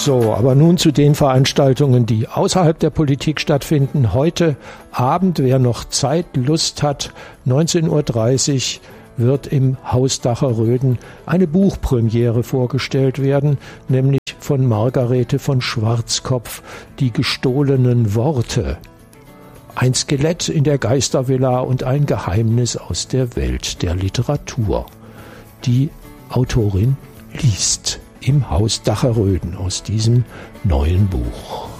So, aber nun zu den Veranstaltungen, die außerhalb der Politik stattfinden. Heute Abend, wer noch Zeit, Lust hat, 19:30 Uhr wird im Haus Dacher-Röden eine Buchpremiere vorgestellt werden, nämlich von Margarete von Schwarzkopf, Die gestohlenen Worte. Ein Skelett in der Geistervilla und ein Geheimnis aus der Welt der Literatur. Die Autorin liest im Haus Dacher-Röden aus diesem neuen Buch.